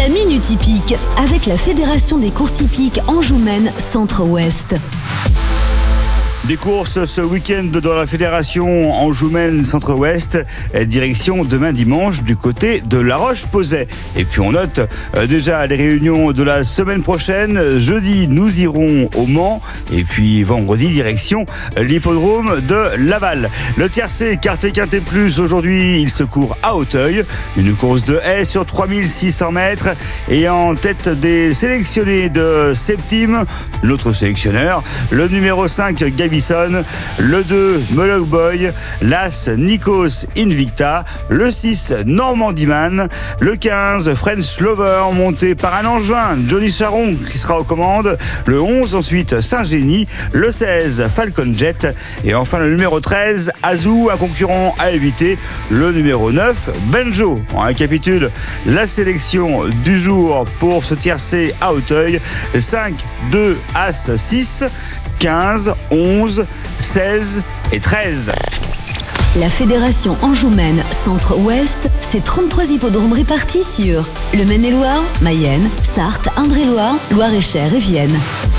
La Minute Hippique avec la Fédération des courses hippiques Anjou-Maine Centre-Ouest. Des courses ce week-end dans la fédération Anjou-Maine Centre-Ouest, direction demain dimanche du côté de La Roche-Posay. Et puis on note déjà les réunions de la semaine prochaine. Jeudi, nous irons au Mans. Et puis vendredi, direction l'hippodrome de Laval. Le tiercé Quarté Quintet Plus, aujourd'hui, il se court à Auteuil. Une course de haie sur 3600 mètres. Et en tête des sélectionnés de Septime, l'autre sélectionneur, le numéro 5, Gabison, le 2, Moloch Boy, l'As, Nikos Invicta, le 6, Normandie Man, le 15, French Lover, monté par un Angevin, Johnny Charon, qui sera aux commandes, le 11, ensuite, Saint-Génie, le 16, Falcon Jet, et enfin le numéro 13, Azou, un concurrent à éviter, le numéro 9, Benjo. On récapitule la sélection du jour pour ce tiercé à Auteuil: 5, 2, As, 6, 15, 11, 16 et 13. La Fédération Anjou-Maine Centre-Ouest, c'est 33 hippodromes répartis sur le Maine-et-Loire, Mayenne, Sarthe, Indre-et-Loire, Loire-et-Cher et Vienne.